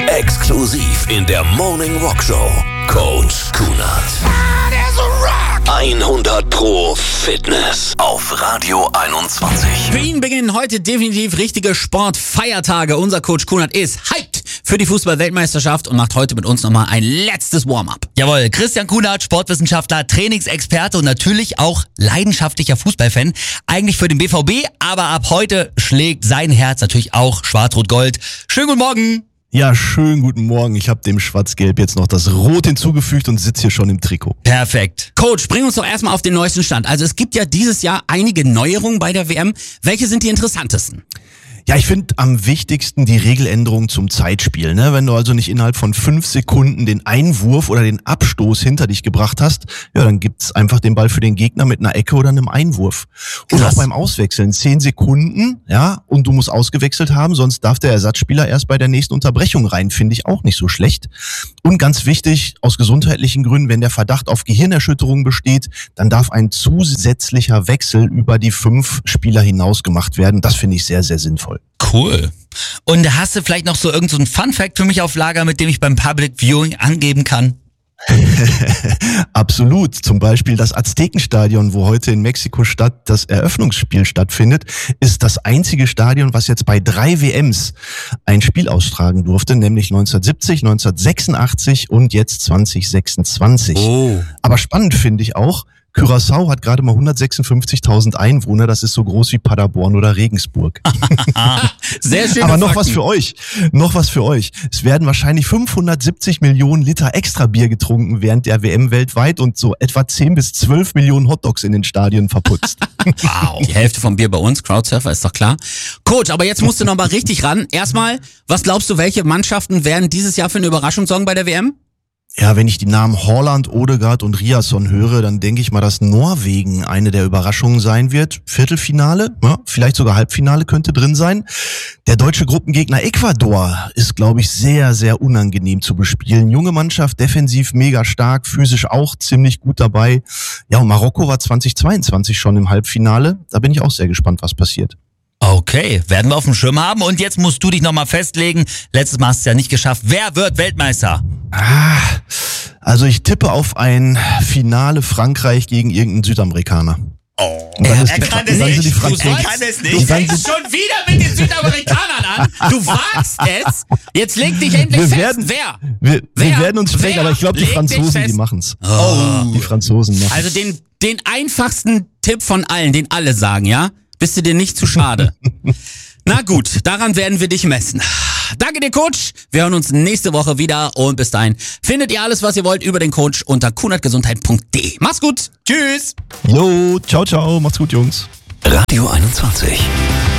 Exklusiv in der Morning Rock Show. Coach Kunert. 100% Fitness auf Radio 21. Für ihn beginnen heute definitiv richtige Sportfeiertage. Unser Coach Kunert ist hyped für die Fußball-Weltmeisterschaft und macht heute mit uns nochmal ein letztes Warm-up. Jawohl, Christian Kunert, Sportwissenschaftler, Trainingsexperte und natürlich auch leidenschaftlicher Fußballfan. Eigentlich für den BVB, aber ab heute schlägt sein Herz natürlich auch Schwarz-Rot-Gold. Schönen guten Morgen. Ja, schönen guten Morgen. Ich habe dem Schwarz-Gelb jetzt noch das Rot hinzugefügt und sitze hier schon im Trikot. Perfekt. Coach, bring uns doch erstmal auf den neuesten Stand. Also es gibt ja dieses Jahr einige Neuerungen bei der WM. Welche sind die interessantesten? Ja, ich finde am wichtigsten die Regeländerung zum Zeitspiel. Ne? Wenn du also nicht innerhalb von 5 Sekunden den Einwurf oder den Abstoß hinter dich gebracht hast, ja, dann gibt's einfach den Ball für den Gegner mit einer Ecke oder einem Einwurf. Und Krass. auch beim Auswechseln 10 Sekunden, ja, und du musst ausgewechselt haben, sonst darf der Ersatzspieler erst bei der nächsten Unterbrechung rein, finde ich auch nicht so schlecht. Und ganz wichtig, aus gesundheitlichen Gründen, wenn der Verdacht auf Gehirnerschütterung besteht, dann darf ein zusätzlicher Wechsel über die 5 Spieler hinaus gemacht werden. Das finde ich sehr, sehr sinnvoll. Cool. Und hast du vielleicht noch so irgendein Fun-Fact für mich auf Lager, mit dem ich beim Public Viewing angeben kann? Absolut. Zum Beispiel das Aztekenstadion, wo heute in Mexiko-Stadt das Eröffnungsspiel stattfindet, ist das einzige Stadion, was jetzt bei 3 WMs ein Spiel austragen durfte, nämlich 1970, 1986 und jetzt 2026. Oh. Aber spannend finde ich auch, Curaçao hat gerade mal 156.000 Einwohner, das ist so groß wie Paderborn oder Regensburg. Sehr schön. Aber noch was für euch. Es werden wahrscheinlich 570 Millionen Liter extra Bier getrunken während der WM weltweit und so etwa 10 bis 12 Millionen Hotdogs in den Stadien verputzt. Wow. Die Hälfte vom Bier bei uns, Crowdsurfer, ist doch klar. Coach, aber jetzt musst du noch mal richtig ran. Erstmal, was glaubst du, welche Mannschaften werden dieses Jahr für eine Überraschung sorgen bei der WM? Ja, wenn ich die Namen Haaland, Odegaard und Riasson höre, dann denke ich mal, dass Norwegen eine der Überraschungen sein wird. Viertelfinale, ja, vielleicht sogar Halbfinale könnte drin sein. Der deutsche Gruppengegner Ecuador ist, glaube ich, sehr, sehr unangenehm zu bespielen. Junge Mannschaft, defensiv mega stark, physisch auch ziemlich gut dabei. Ja, und Marokko war 2022 schon im Halbfinale. Da bin ich auch sehr gespannt, was passiert. Okay, werden wir auf dem Schirm haben. Und jetzt musst du dich nochmal festlegen. Letztes Mal hast du es ja nicht geschafft. Wer wird Weltmeister? Also ich tippe auf ein Finale Frankreich gegen irgendeinen Südamerikaner. Oh, Und dann er kann es nicht. sind die Du Franzosen. kann es Du nicht. fängst schon wieder mit den Südamerikanern an. Du wagst es. Jetzt leg dich endlich Wir fest. werden- Wer? Wir Wer? werden uns sprechen, Wer? aber ich glaube, die Leg dich Franzosen, fest. die machen's. Oh. Die Franzosen machen's. Also den einfachsten Tipp von allen, den alle sagen, ja? Bist du dir nicht zu schade? Na gut, daran werden wir dich messen. Danke dir, Coach. Wir hören uns nächste Woche wieder und bis dahin findet ihr alles, was ihr wollt über den Coach unter kunertgesundheit.de. Mach's gut. Tschüss. Jo, ciao, ciao. Macht's gut, Jungs. Radio 21.